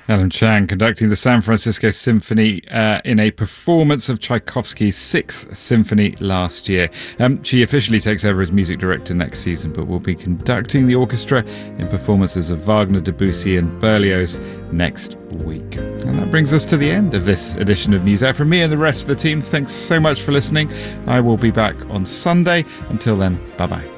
Ellen Chang conducting the San Francisco Symphony in a performance of Tchaikovsky's Sixth Symphony last year. She officially takes over as music director next season, but will be conducting the orchestra in performances of Wagner, Debussy and Berlioz next week. And that brings us to the end of this edition of News Hour. From me and the rest of the team, thanks so much for listening. I will be back on Sunday. Until then, bye-bye.